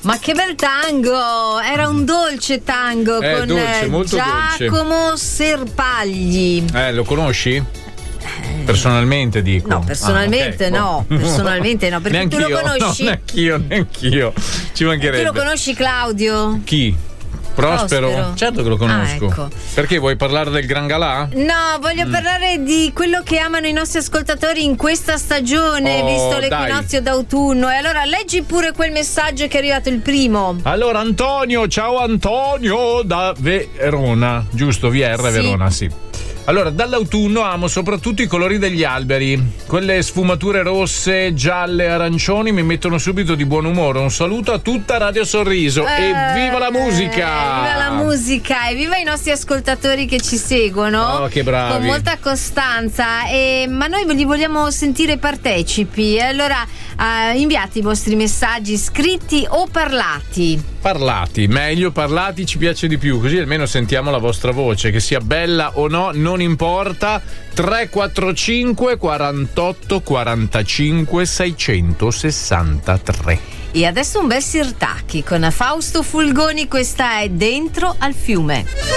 Ma che bel tango! Era un dolce tango con dolce, molto Giacomo Serpagli. Lo conosci? Personalmente dico. No, personalmente okay. no. Personalmente no, perché tu lo conosci? No, neanch'io. Ci mancherebbe. Tu lo conosci, Claudio? Chi? Prospero? Certo che lo conosco. Ecco. Perché vuoi parlare del Gran Galà? No, voglio parlare di quello che amano i nostri ascoltatori in questa stagione, visto l'equinozio d'autunno. E allora leggi pure quel messaggio che è arrivato il primo. Allora Antonio, ciao Antonio da Verona, giusto? VR sì. Verona, sì. Allora, dall'autunno amo soprattutto i colori degli alberi. Quelle sfumature rosse, gialle, arancioni mi mettono subito di buon umore. Un saluto a tutta Radio Sorriso e viva la musica! Viva la musica e viva i nostri ascoltatori che ci seguono. Oh, che bravi! Con molta costanza. Ma noi li vogliamo sentire partecipi. Allora, inviate i vostri messaggi scritti o parlati. Parlati, meglio parlati, ci piace di più, così almeno sentiamo la vostra voce, che sia bella o no, non importa. 345 48 45 663. E adesso un bel Sirtacchi con Fausto Fulgoni, questa è Dentro al fiume.